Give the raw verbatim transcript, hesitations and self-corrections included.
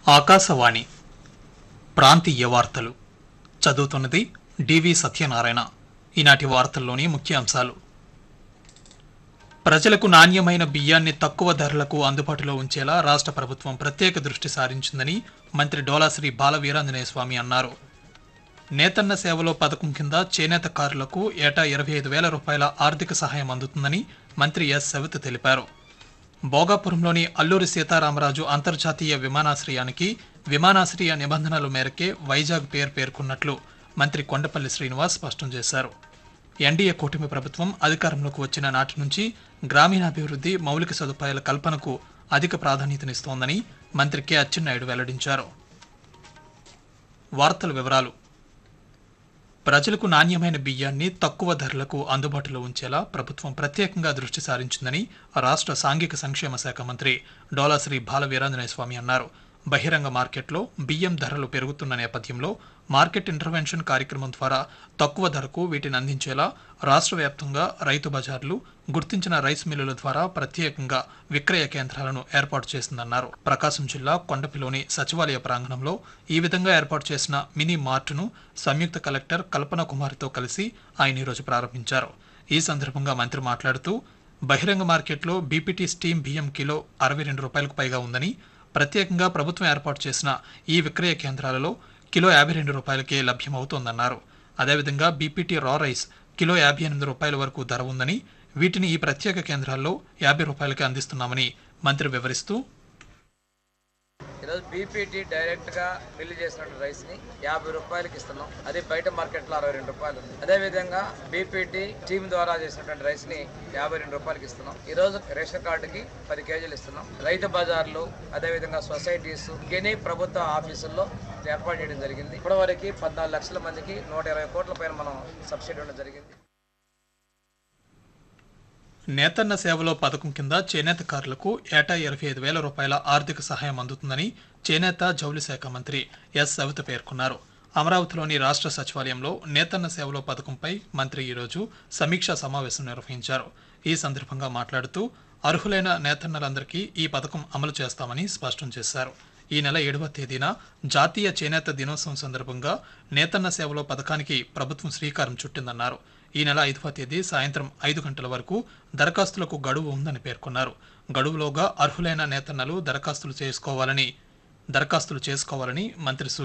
ఆకాశవాణి ప్రాంతీయ వార్తలు చదువుతున్నది డివి సత్యనారాయణ. ఈనాటి వార్తల్లోని ముఖ్యాంశాలు: ప్రజలకు నాణ్యమైన బియ్యాన్ని తక్కువ ధరలకు అందుబాటులో ఉంచేలా రాష్ట్ర ప్రభుత్వం ప్రత్యేక దృష్టి సారించిందని మంత్రి డోలాశ్రీ బాలవీరాంజనేయ స్వామి అన్నారు. నేతన్న సేవలో పథకం కింద చేనేతకారులకు ఏటా ఇరవై ఐదు వేల రూపాయల ఆర్థిక సహాయం అందుతుందని మంత్రి ఎస్ సవిత తెలిపారు. భోగాపురంలోని అల్లూరి సీతారామరాజు అంతర్జాతీయ విమానాశ్రయానికి విమానాశ్రయ నిబంధనల మేరకే వైజాగ్ పేరు పేర్కొన్నట్లు మంత్రి కొండపల్లి శ్రీనివాస్ స్పష్టం చేశారు. ఎన్డీఏ కూటమి ప్రభుత్వం అధికారంలోకి వచ్చిన నాటి నుంచి గ్రామీణాభివృద్ధి, మౌలిక సదుపాయాల కల్పనకు అధిక ప్రాధాన్యతనిస్తోందని మంత్రి కె అచ్చెన్నాయుడు వెల్లడించారు. వార్తల వివరాలు: ప్రజలకు నాణ్యమైన బియ్యాన్ని తక్కువ ధరలకు అందుబాటులో ఉంచేలా ప్రభుత్వం ప్రత్యేకంగా దృష్టి సారించిందని రాష్ట్ర సాంఘిక సంక్షేమ శాఖ మంత్రి డోలాశ్రీ బాలవీరాంజనేయ స్వామి అన్నారు. బహిరంగ మార్కెట్లో బియ్యం ధరలు పెరుగుతున్న నేపథ్యంలో మార్కెట్ ఇంటర్వెన్షన్ కార్యక్రమం ద్వారా తక్కువ ధరకు వీటిని అందించేలా రాష్ట్ర వ్యాప్తంగా రైతు బజార్లు, గుర్తించిన రైస్ మిల్లుల ద్వారా ప్రత్యేకంగా విక్రయ కేంద్రాలను ఏర్పాటు చేసిందన్నారు. ప్రకాశం జిల్లా కొండపిలోని సచివాలయ ప్రాంగణంలో ఈ విధంగా ఏర్పాటు చేసిన మినీ మార్టును సంయుక్త కలెక్టర్ కల్పన కుమారితో కలిసి ఆయన ఈరోజు ప్రారంభించారు. ఈ సందర్భంగా మంత్రి మాట్లాడుతూ, బహిరంగ మార్కెట్లో బీపీటీ స్టీమ్ బియ్యం కిలో అరవై రెండు రూపాయలకు పైగా ఉందని, ప్రత్యేకంగా ప్రభుత్వం ఏర్పాటు చేసిన ఈ విక్రయ కేంద్రాలలో కిలో యాభై రెండు రూపాయలకే లభ్యమవుతోందన్నారు. అదేవిధంగా బీపీటీ రా రైస్ కిలో యాభై ఎనిమిది రూపాయల వరకు ధర ఉందని, వీటిని ఈ ప్రత్యేక కేంద్రాల్లో యాభై రూపాయలకే అందిస్తున్నామని మంత్రి వివరిస్తూ, ఈరోజు బీపీటీ డైరెక్ట్ గా మిల్లు చేసిన రైస్ ని యాభై రూపాయలకి ఇస్తున్నాం. అది బయట మార్కెట్ లో అరవై రెండు రూపాయలు. అదే విధంగా బీపీటీ టీమ్ ద్వారా చేసినటువంటి రైస్ ని యాభై రెండు రూపాయలకి ఇస్తున్నాం. ఈ రోజు రేషన్ కార్డుకి పది కేజీలు ఇస్తున్నాం. రైతు బజార్లు, అదే విధంగా సొసైటీస్, ఎనీ ప్రభుత్వ ఆఫీసుల్లో ఏర్పాటు చేయడం జరిగింది. ఇప్పటి వరకు పద్నాలుగు లక్షల మందికి నూట ఇరవై కోట్ల పైన మనం సబ్సిడీ ఇవ్వడం జరిగింది. నేతన్న సేవలో పథకం కింద చేనేతకారులకు ఏటా ఇరవై ఐదు వేల రూపాయల ఆర్థిక సహాయం అందుతుందని చేనేత జౌళి శాఖ మంత్రి ఎస్ సవిత పేర్కొన్నారు. అమరావతిలోని రాష్ట్ర సచివాలయంలో నేతన్న సేవలో పథకంపై మంత్రి ఈరోజు సమీక్షా సమావేశం నిర్వహించారు. ఈ సందర్భంగా మాట్లాడుతూ, అర్హులైన నేతన్నలందరికీ ఈ పథకం అమలు చేస్తామని స్పష్టం చేశారు. ఈ నెల ఏడవ తేదీన జాతీయ చేనేత దినోత్సవం సందర్భంగా నేతన్న సేవలో పథకానికి ప్రభుత్వం శ్రీకారం చుట్టిందన్నారు. ఈ నెల ఐదవ తేదీ సాయంత్రం ఐదు గంటల వరకు దరఖాస్తులకు గడువు ఉందని పేర్కొన్నారు. గడువులోగా అర్హులైన నేతన్నలు దరఖాస్తులు చేసుకోవాలని దరఖాస్తులు చేసుకోవాలని మంత్రి